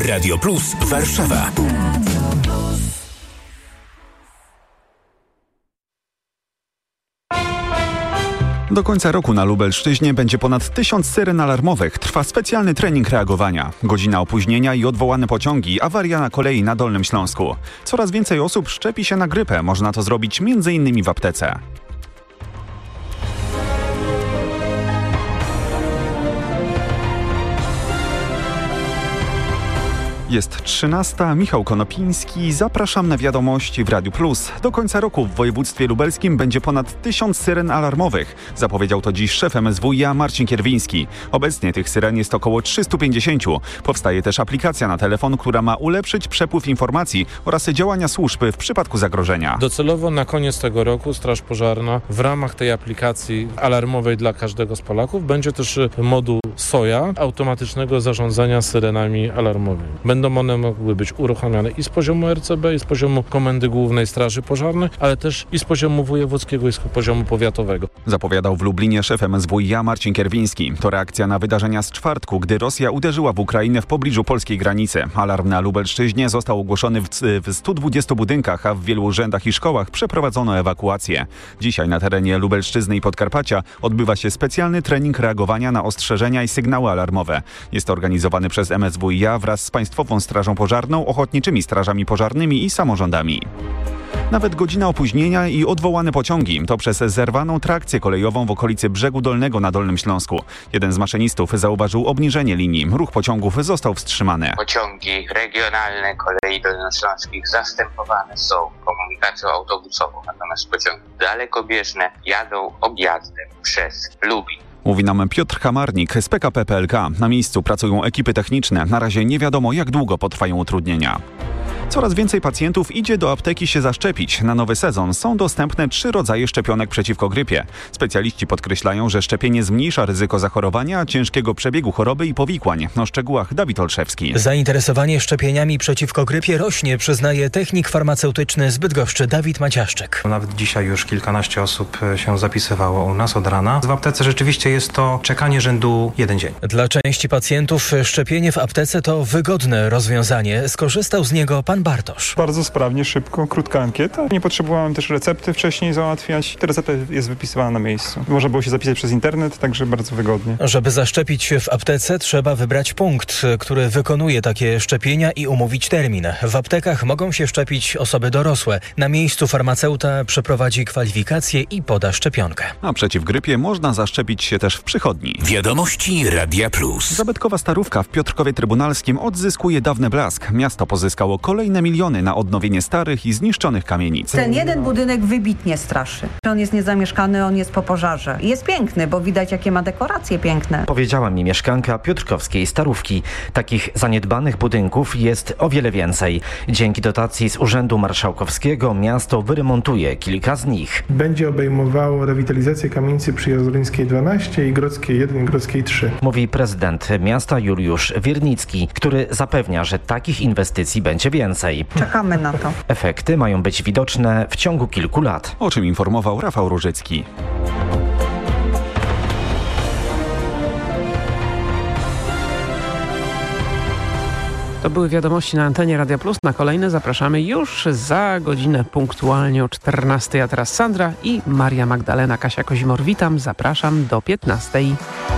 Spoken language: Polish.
Radio Plus Warszawa. Do końca roku na Lubelszczyźnie będzie ponad 1000 syren alarmowych. Trwa specjalny trening reagowania. Godzina opóźnienia i odwołane pociągi, awaria na kolei na Dolnym Śląsku. Coraz więcej osób szczepi się na grypę. Można to zrobić m.in. w aptece. Jest 13. Michał Konopiński. Zapraszam na wiadomości w Radiu Plus. Do końca roku w województwie lubelskim będzie ponad 1000 syren alarmowych. Zapowiedział to dziś szef MSWiA Marcin Kierwiński. Obecnie tych syren jest około 350. Powstaje też aplikacja na telefon, która ma ulepszyć przepływ informacji oraz działania służb w przypadku zagrożenia. Docelowo na koniec tego roku Straż Pożarna w ramach tej aplikacji alarmowej dla każdego z Polaków będzie też moduł SOJA, automatycznego zarządzania syrenami alarmowymi. Będą one mogły być uruchamiane i z poziomu RCB, i z poziomu Komendy Głównej Straży Pożarnej, ale też i z poziomu wojewódzkiego, i z poziomu powiatowego. Zapowiadał w Lublinie szef MSWiA Marcin Kierwiński. To reakcja na wydarzenia z czwartku, gdy Rosja uderzyła w Ukrainę w pobliżu polskiej granicy. Alarm na Lubelszczyźnie został ogłoszony w 120 budynkach, a w wielu urzędach i szkołach przeprowadzono ewakuację. Dzisiaj na terenie Lubelszczyzny i Podkarpacia odbywa się specjalny trening reagowania na ostrzeżenia i sygnały alarmowe. Jest organizowany przez MSWiA wraz z Państwową Strażą Pożarną, ochotniczymi strażami pożarnymi i samorządami. Nawet godzina opóźnienia i odwołane pociągi to przez zerwaną trakcję kolejową w okolicy Brzegu Dolnego na Dolnym Śląsku. Jeden z maszynistów zauważył obniżenie linii. Ruch pociągów został wstrzymany. Pociągi regionalne kolei dolnośląskich zastępowane są komunikacją autobusową, natomiast pociągi dalekobieżne jadą objazdem przez Lubin. Mówi nam Piotr Hamarnik z PKP PLK. Na miejscu pracują ekipy techniczne. Na razie nie wiadomo, jak długo potrwają utrudnienia. Coraz więcej pacjentów idzie do apteki się zaszczepić. Na nowy sezon są dostępne 3 rodzaje szczepionek przeciwko grypie. Specjaliści podkreślają, że szczepienie zmniejsza ryzyko zachorowania, ciężkiego przebiegu choroby i powikłań. O szczegółach Dawid Olszewski. Zainteresowanie szczepieniami przeciwko grypie rośnie, przyznaje technik farmaceutyczny z Bydgoszczy Dawid Maciaszczyk. Nawet dzisiaj już kilkanaście osób się zapisywało u nas od rana. W aptece rzeczywiście jest to czekanie rzędu 1 dzień. Dla części pacjentów szczepienie w aptece to wygodne rozwiązanie. Skorzystał z niego pan Bartosz. Bardzo sprawnie, szybko, krótka ankieta. Nie potrzebowałem też recepty wcześniej załatwiać. Ta recepta jest wypisywana na miejscu. Można było się zapisać przez internet, także bardzo wygodnie. Żeby zaszczepić się w aptece, trzeba wybrać punkt, który wykonuje takie szczepienia i umówić termin. W aptekach mogą się szczepić osoby dorosłe. Na miejscu farmaceuta przeprowadzi kwalifikację i poda szczepionkę. A przeciw grypie można zaszczepić się też w przychodni. Wiadomości Radia Plus. Zabytkowa Starówka w Piotrkowie Trybunalskim odzyskuje dawny blask. Miasto pozyskało kolejne miliony na odnowienie starych i zniszczonych kamienic. Ten jeden budynek wybitnie straszy. On jest niezamieszkany, on jest po pożarze. Jest piękny, bo widać, jakie ma dekoracje piękne. Powiedziała mi mieszkanka piotrkowskiej Starówki. Takich zaniedbanych budynków jest o wiele więcej. Dzięki dotacji z Urzędu Marszałkowskiego miasto wyremontuje kilka z nich. Będzie obejmowało rewitalizację kamienicy przy Jazdrońskiej 12 i Grodzkiej 1 i Grodzkiej 3. Mówi prezydent miasta Juliusz Wiernicki, który zapewnia, że takich inwestycji będzie więcej. Czekamy na to. Efekty mają być widoczne w ciągu kilku lat. O czym informował Rafał Różycki. To były wiadomości na antenie Radia Plus. Na kolejne zapraszamy już za godzinę punktualnie o 14. A teraz Sandra i Maria Magdalena. Kasia Kozimor, witam, zapraszam do 15.